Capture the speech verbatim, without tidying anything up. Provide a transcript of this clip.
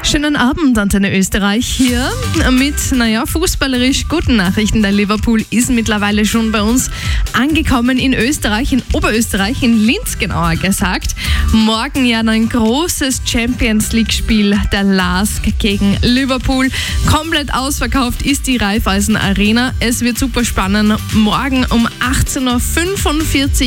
Schönen Abend, Antenne Österreich hier mit, naja, fußballerisch guten Nachrichten. Der Liverpool ist mittlerweile schon bei uns angekommen in Österreich, in Oberösterreich, in Linz genauer gesagt. Morgen ja ein großes Champions-League-Spiel der L A S K gegen Liverpool. Komplett ausverkauft ist die Raiffeisen Arena. Es wird super spannend. Morgen um achtzehn Uhr fünfundvierzig